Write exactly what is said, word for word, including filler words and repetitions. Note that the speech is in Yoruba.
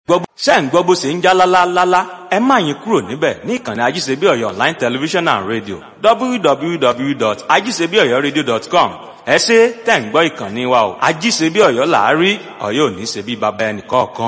ṣé ń gbọ́ bó ṣe ń já lálálálá ẹ má yín kúrò níbẹ̀ ní ìkànnì ajíṣebí ọ̀yọ́ online television and radio w w w dot ajíṣebí ọ̀yọ́ radio dot com ẹ ṣé tẹ̀ ń gbọ́ ìkànnì wa o ajíṣebí ọ̀yọ́ làárí ọ̀yọ́ ò ní ṣe bí baba ẹnì kọ̀ọ̀kan.